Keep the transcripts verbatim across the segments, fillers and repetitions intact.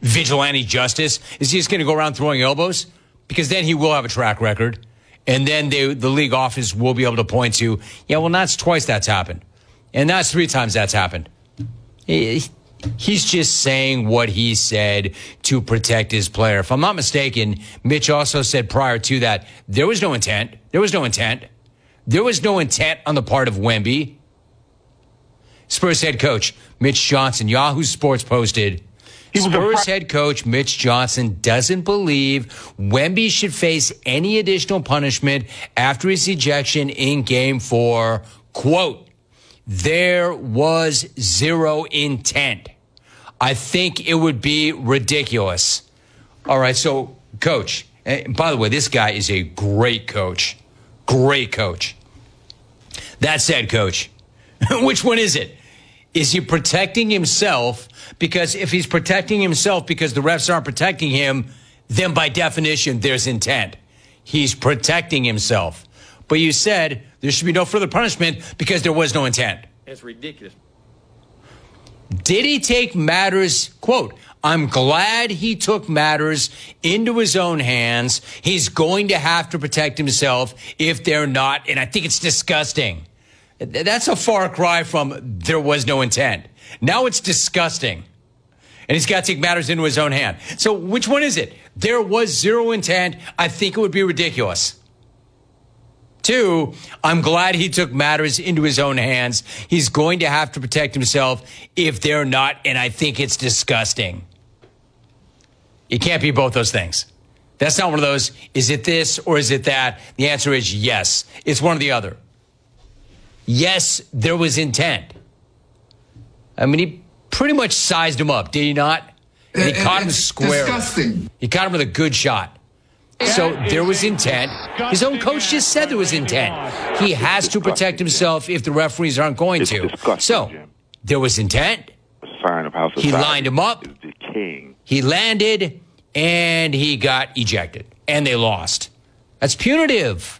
vigilante justice? Is he just going to go around throwing elbows? Because then he will have a track record. And then they, the league office will be able to point to, yeah, well, that's twice that's happened. And that's three times that's happened. He, he's just saying what he said to protect his player. If I'm not mistaken, Mitch also said prior to that, there was no intent. There was no intent. There was no intent on the part of Wemby. Spurs head coach Mitch Johnson, Yahoo Sports posted, Spurs head coach Mitch Johnson doesn't believe Wemby should face any additional punishment after his ejection in game four. Quote, there was zero intent. I think it would be ridiculous. All right, so, coach, and by the way, this guy is a great coach. Great coach. That said, coach, which one is it? Is he protecting himself? Because if he's protecting himself because the refs aren't protecting him, then by definition, there's intent. He's protecting himself. But you said there should be no further punishment because there was no intent. That's ridiculous. Did he take matters, quote, I'm glad he took matters into his own hands. He's going to have to protect himself if they're not. And I think it's disgusting. That's a far cry from there was no intent. Now it's disgusting. And he's got to take matters into his own hand. So which one is it? There was zero intent. I think it would be ridiculous. Two, I'm glad he took matters into his own hands. He's going to have to protect himself if they're not. And I think it's disgusting. It can't be both those things. That's not one of those, is it this or is it that? The answer is yes. It's one or the other. Yes, there was intent. I mean, he pretty much sized him up, did he not? And he it, caught him square. Disgusting. He caught him with a good shot. So there was intent. His own coach just said there was intent. He has to protect himself if the referees aren't going to. So there was intent. He lined him up. He landed, and he got ejected. And they lost. That's punitive.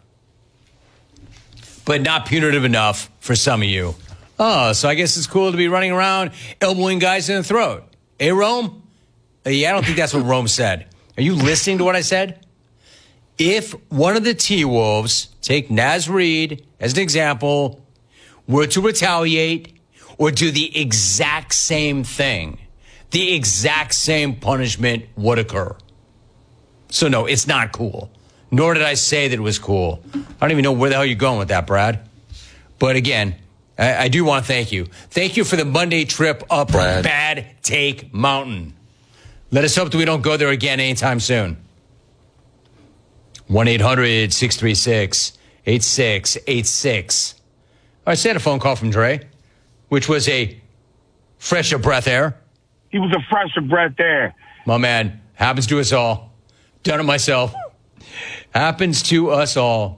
But not punitive enough for some of you. Oh, so I guess it's cool to be running around elbowing guys in the throat. Hey, Rome? Uh, yeah, I don't think that's what Rome said. Are you listening to what I said? If one of the T-Wolves, take Naz Reid as an example, were to retaliate or do the exact same thing, the exact same punishment would occur. So, no, it's not cool. Nor did I say that it was cool. I don't even know where the hell you're going with that, Brad. But again, I, I do want to thank you. Thank you for the Monday trip up Brad. Bad Take Mountain. Let us hope that we don't go there again anytime soon. one eight hundred six three six eight six eight six. I just had a phone call from Dre, which was a fresh of breath air. He was a fresh of breath air. My man, happens to us all. Done it myself. Happens to us all.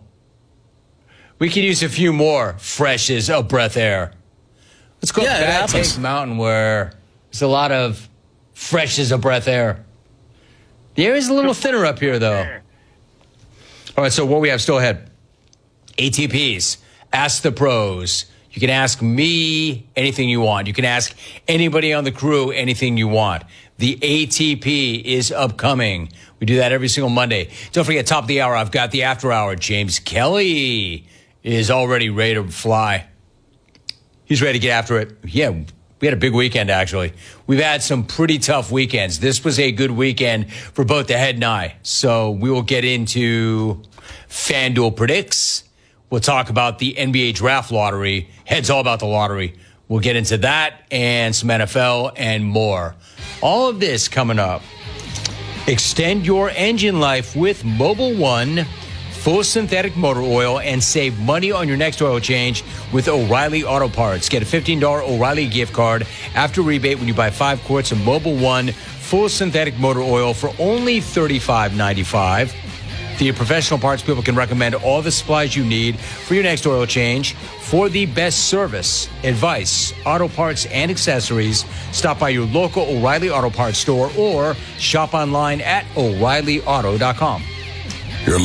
We could use a few more freshes of breath air. Let's go yeah, Bad Take Mountain where there's a lot of freshes of breath air. The air is a little thinner up here, though. All right, so what we have still ahead. A T Ps. Ask the pros. You can ask me anything you want. You can ask anybody on the crew anything you want. The A T P is upcoming. We do that every single Monday. Don't forget, top of the hour, I've got the after hour. James Kelly is already ready to fly. He's ready to get after it. Yeah, we had a big weekend, actually. We've had some pretty tough weekends. This was a good weekend for both the head and I. So we will get into FanDuel Predicts. We'll talk about the N B A Draft Lottery. Head's all about the lottery. We'll get into that and some N F L and more. All of this coming up. Extend your engine life with Mobil One full synthetic motor oil and save money on your next oil change with O'Reilly Auto Parts. Get a fifteen dollars O'Reilly gift card after rebate when you buy five quarts of Mobil One full synthetic motor oil for only thirty-five ninety-five. The professional parts people can recommend all the supplies you need for your next oil change. For the best service, advice, auto parts, and accessories, stop by your local O'Reilly Auto Parts store or shop online at O'Reilly Auto dot com.